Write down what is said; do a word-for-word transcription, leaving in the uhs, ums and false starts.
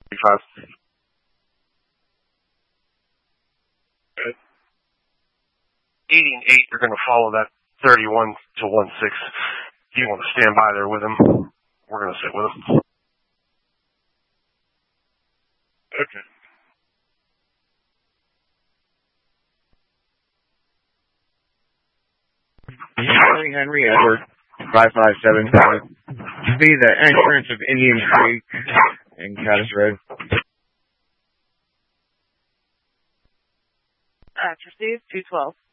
Five. Good. eighty and eight are going to follow that thirty-one to one six. If you want to stand by there with him, we're going to sit with him. Okay. Henry Henry Edward, five five seven, to be the entrance of Indian Creek in Caddis Road. That's received, two twelve.